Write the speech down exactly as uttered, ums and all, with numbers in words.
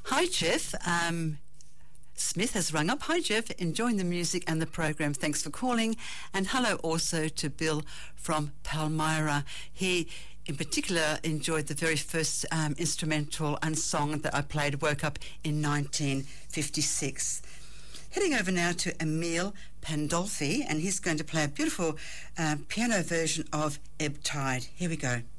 Hi, Jeff. Um, Smith has rung up. Hi, Jeff. Enjoying the music and the program. Thanks for calling. And hello also to Bill from Palmyra. He, in particular, enjoyed the very first um, instrumental and song that I played, Woke Up in nineteen fifty-six. Heading over now to Emil Pandolfi, and he's going to play a beautiful uh, piano version of Ebb Tide. Here we go.